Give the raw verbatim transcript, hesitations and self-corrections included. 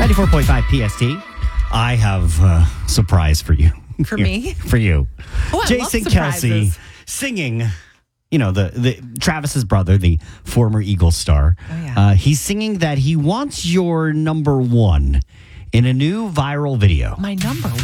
ninety-four point five P S T. I have a surprise for you. For me? For you. Oh, I Jason love Kelsey surprises. singing, you know, the, the Travis's brother, the former Eagles star. Oh, yeah. Uh, he's singing that he wants your number one in a new viral video. My number